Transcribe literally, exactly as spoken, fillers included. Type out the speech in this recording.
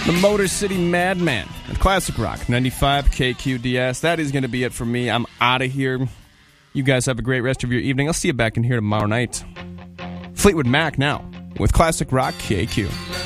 The Motor City Madman at Classic Rock ninety-five K Q D S. That is going to be it for me. I'm out of here. You guys have a great rest of your evening. I'll see you back in here tomorrow night. Fleetwood Mac now with Classic Rock K Q.